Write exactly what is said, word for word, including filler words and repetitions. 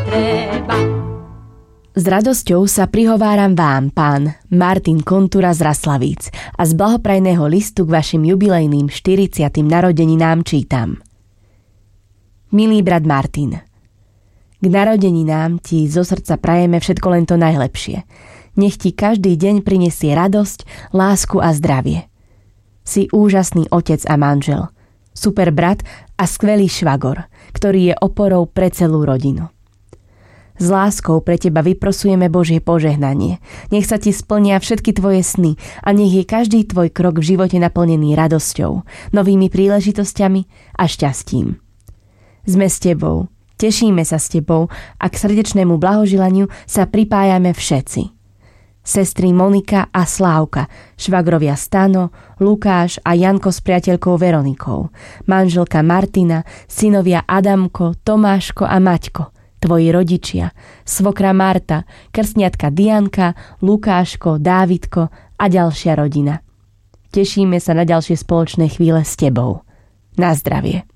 treba. S radosťou sa prihováram vám, pán Martin Kontura z Raslavíc, a z blahoprajného listu k vašim jubilejným štyridsiatym narodeninám čítam. Milý brat Martin, k narodeninám ti zo srdca prajeme všetko len to najlepšie. Nech ti každý deň prinesie radosť, lásku a zdravie. Si úžasný otec a manžel, super brat a skvelý švagor, ktorý je oporou pre celú rodinu. S láskou pre teba vyprosujeme Božie požehnanie. Nech sa ti splnia všetky tvoje sny a nech je každý tvoj krok v živote naplnený radosťou, novými príležitosťami a šťastím. Sme s tebou, tešíme sa s tebou a k srdečnému blahoželaniu sa pripájame všetci. Sestry Monika a Slávka, švagrovia Stano, Lukáš a Janko s priateľkou Veronikou, manželka Martina, synovia Adamko, Tomáško a Maťko, tvoji rodičia, svokra Marta, krstniatka Dianka, Lukáško, Dávidko a ďalšia rodina. Tešíme sa na ďalšie spoločné chvíle s tebou. Na zdravie.